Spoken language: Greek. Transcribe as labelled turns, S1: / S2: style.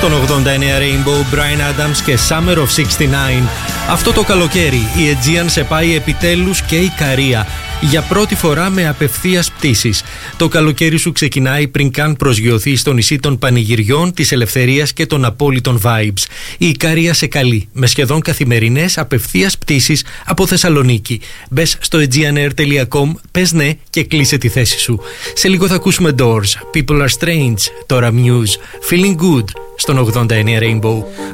S1: Στον 89 Rainbow, Bryan Adams και Summer of 69. Αυτό το καλοκαίρι η Aegean σε πάει επιτέλους και η Ικαρία. Για πρώτη φορά με απευθείας πτήσεις. Το καλοκαίρι σου ξεκινάει πριν καν προσγειωθεί στο νησί των πανηγυριών, της ελευθερίας και των απόλυτων vibes. Η Ικαρία σε καλεί με σχεδόν καθημερινές απευθείας πτήσεις από Θεσσαλονίκη. Μπες στο aegeanair.com, πες ναι και κλείσε τη θέση σου. Σε λίγο θα ακούσουμε Doors, People Are Strange, τώρα Muse, Feeling Good στον 89 Rainbow.